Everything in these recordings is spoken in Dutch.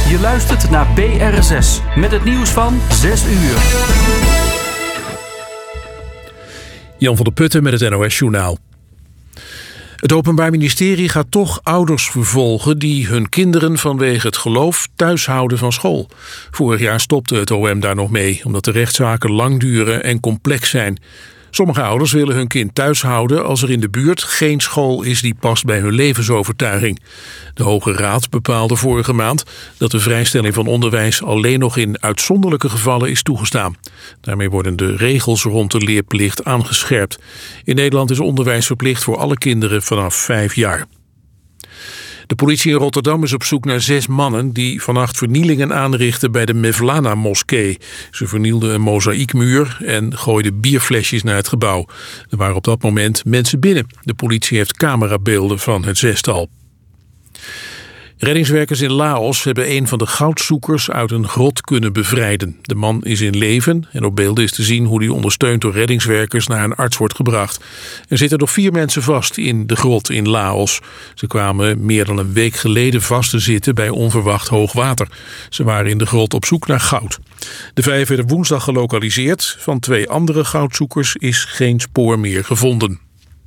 Je luistert naar BRSS met het nieuws van 6 uur. Jan van der Putten met het NOS-journaal. Het Openbaar Ministerie gaat toch ouders vervolgen die hun kinderen vanwege het geloof thuis houden van school. Vorig jaar stopte het OM daar nog mee, omdat de rechtszaken lang duren en complex zijn. Sommige ouders willen hun kind thuis houden als er in de buurt geen school is die past bij hun levensovertuiging. De Hoge Raad bepaalde vorige maand dat de vrijstelling van onderwijs alleen nog in uitzonderlijke gevallen is toegestaan. Daarmee worden de regels rond de leerplicht aangescherpt. In Nederland is onderwijs verplicht voor alle kinderen vanaf 5 jaar. De politie in Rotterdam is op zoek naar 6 mannen die vannacht vernielingen aanrichten bij de Mevlana-moskee. Ze vernielden een mozaïekmuur en gooiden bierflesjes naar het gebouw. Er waren op dat moment mensen binnen. De politie heeft camerabeelden van het zestal. Reddingswerkers in Laos hebben een van de goudzoekers uit een grot kunnen bevrijden. De man is in leven en op beelden is te zien hoe hij ondersteund door reddingswerkers naar een arts wordt gebracht. Er zitten nog 4 mensen vast in de grot in Laos. Ze kwamen meer dan een week geleden vast te zitten bij onverwacht hoog water. Ze waren in de grot op zoek naar goud. De 5 werden woensdag gelokaliseerd. Van 2 andere goudzoekers is geen spoor meer gevonden.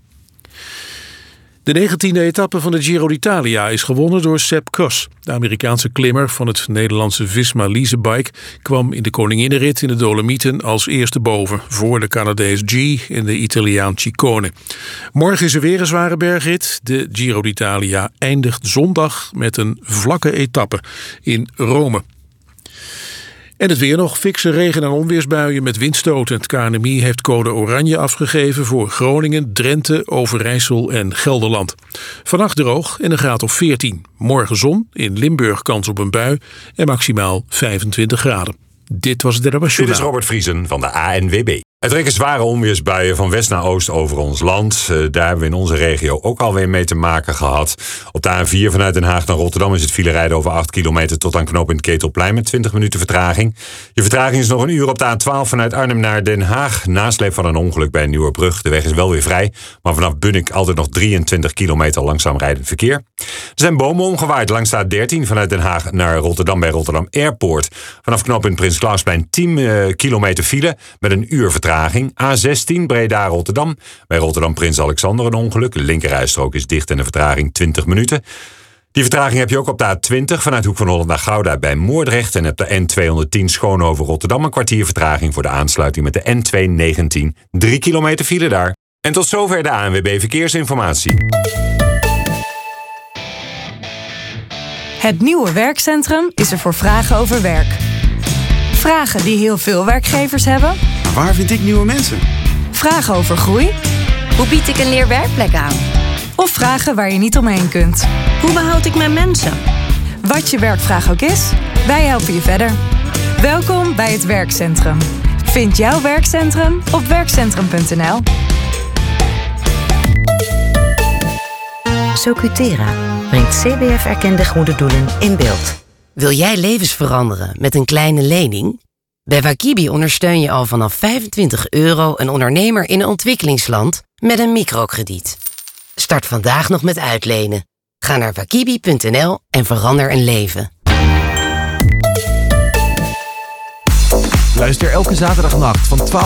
De 19e etappe van de Giro d'Italia is gewonnen door Sepp Kuss. De Amerikaanse klimmer van het Nederlandse Visma Leasebike kwam in de Koninginnenrit in de Dolomieten als eerste boven, voor de Canadees G en de Italiaan Ciccone. Morgen is er weer een zware bergrit. De Giro d'Italia eindigt zondag met een vlakke etappe in Rome. En het weer nog, fikse regen- en onweersbuien met windstoten. Het KNMI heeft code oranje afgegeven voor Groningen, Drenthe, Overijssel en Gelderland. Vannacht droog en een graad of 14. Morgen zon, in Limburg kans op een bui en maximaal 25 graden. Dit was het NOS Journaal. Dit is Robert Vriesen van de ANWB. Er trekken zware onweersbuien van west naar oost over ons land. Daar hebben we in onze regio ook alweer mee te maken gehad. Op de A4 vanuit Den Haag naar Rotterdam is het filerijden over 8 kilometer tot aan knooppunt Ketelplein met 20 minuten vertraging. Je vertraging is nog een uur op de A12 vanuit Arnhem naar Den Haag. Nasleep van een ongeluk bij Nieuwerbrug. De weg is wel weer vrij, maar vanaf Bunnik altijd nog 23 kilometer langzaam rijdend verkeer. Er zijn bomen omgewaaid langs de A13 vanuit Den Haag naar Rotterdam bij Rotterdam Airport. Vanaf knooppunt Prins Klausplein 10 kilometer file met een uur vertraging. A16 Breda-Rotterdam. Bij Rotterdam Prins Alexander een ongeluk. De linkerrijstrook is dicht en de vertraging 20 minuten. Die vertraging heb je ook op de A20 vanuit Hoek van Holland naar Gouda bij Moordrecht. En op de N210 Schoonhoven-Rotterdam een kwartier vertraging voor de aansluiting met de N219. 3 kilometer file daar. En tot zover de ANWB Verkeersinformatie. Het nieuwe werkcentrum is er voor vragen over werk. Vragen die heel veel werkgevers hebben. Maar waar vind ik nieuwe mensen? Vragen over groei. Hoe bied ik een leerwerkplek aan? Of vragen waar je niet omheen kunt. Hoe behoud ik mijn mensen? Wat je werkvraag ook is, wij helpen je verder. Welkom bij het Werkcentrum. Vind jouw werkcentrum op werkcentrum.nl. Socutera brengt CBF-erkende goede doelen in beeld. Wil jij levens veranderen met een kleine lening? Bij Wakibi ondersteun je al vanaf €25 een ondernemer in een ontwikkelingsland met een microkrediet. Start vandaag nog met uitlenen. Ga naar wakibi.nl en verander een leven. Luister elke zaterdagnacht van 12